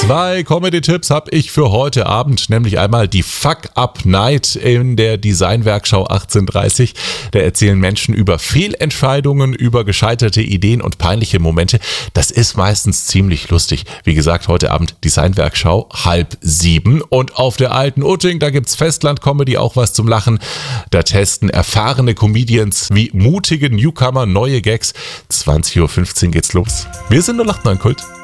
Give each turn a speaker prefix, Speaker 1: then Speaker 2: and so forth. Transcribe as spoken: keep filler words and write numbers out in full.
Speaker 1: Zwei Comedy-Tipps habe ich für heute Abend, nämlich einmal die Fuck-Up-Night in der Designwerkschau achtzehnhundertdreißig. Da erzählen Menschen über Fehlentscheidungen, über gescheiterte Ideen und peinliche Momente. Das ist meistens ziemlich lustig. Wie gesagt, heute Abend Designwerkschau, halb sieben. Und auf der alten Utting, da gibt's Festland-Comedy, auch was zum Lachen. Da testen erfahrene Comedians wie mutige Newcomer neue Gags. zwanzig Uhr fünfzehn geht's los. Wir sind null acht neun Kult.